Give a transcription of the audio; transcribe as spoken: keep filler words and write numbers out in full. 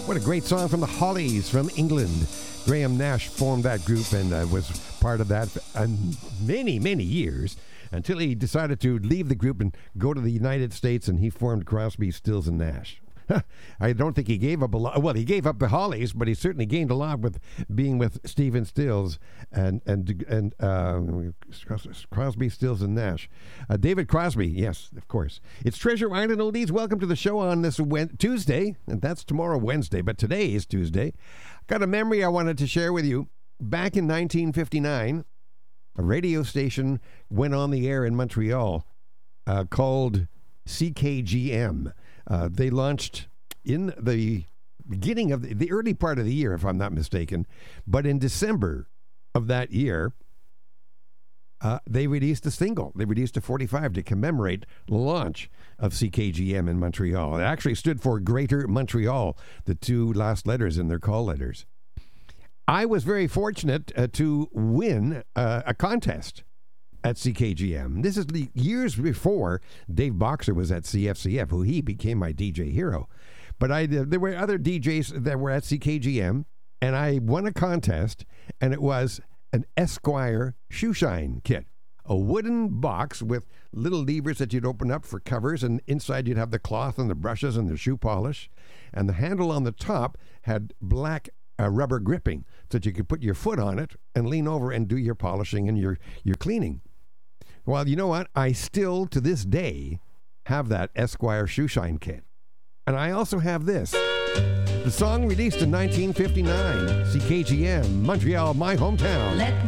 What a great song from the Hollies from England. Graham Nash formed that group and uh, was part of that for uh, many, many years until he decided to leave the group and go to the United States, and he formed Crosby, Stills and Nash. I don't think he gave up a lot. Well, he gave up the Hollies, but he certainly gained a lot with being with Stephen Stills and and and uh, Crosby, Stills, and Nash. Uh, David Crosby, yes, of course. It's Treasure Island Oldies. Welcome to the show on this Wed- Tuesday, and that's tomorrow, Wednesday, but today is Tuesday. Got a memory I wanted to share with you. Back in nineteen fifty-nine, a radio station went on the air in Montreal uh, called C K G M. Uh, they launched in the beginning of the, the early part of the year, if I'm not mistaken. But in December of that year, uh, they released a single. They released a forty-five to commemorate the launch of C K G M in Montreal. It actually stood for Greater Montreal, the two last letters in their call letters. I was very fortunate uh, to win uh, a contest at C K G M. This is the years before Dave Boxer was at C F C F, who he became my D J hero. But I there were other D Js that were at C K G M, and I won a contest, and it was an Esquire shoe shine kit. A wooden box with little levers that you'd open up for covers, and inside you'd have the cloth and the brushes and the shoe polish. And the handle on the top had black uh, rubber gripping so that you could put your foot on it and lean over and do your polishing and your, your cleaning. Well, you know what? I still, to this day, have that Esquire shoe shine kit. And I also have this. The song released in nineteen fifty-nine, C K G M, Montreal, my hometown. Let